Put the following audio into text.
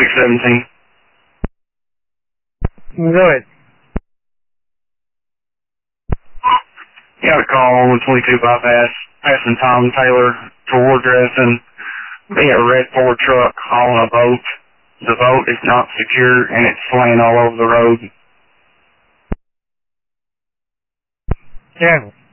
617. Go ahead. Got a call on the 22 bypass, passing Tom Taylor towards us, and be a red Ford truck hauling a boat. The boat is not secure, and it's slaying all over the road. Yeah.